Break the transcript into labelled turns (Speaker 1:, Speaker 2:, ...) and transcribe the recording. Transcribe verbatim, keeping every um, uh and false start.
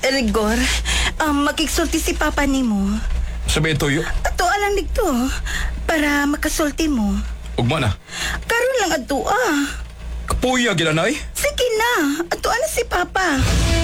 Speaker 1: Rigor, um, makiksulti si Papa nimo.
Speaker 2: Sabi tuyo.
Speaker 1: Ato alang dito, para makasulti mo.
Speaker 2: Ugma na.
Speaker 1: Karon lang ato ah.
Speaker 2: Kapuya, ginanay.
Speaker 1: Sige na, ato na si Papa.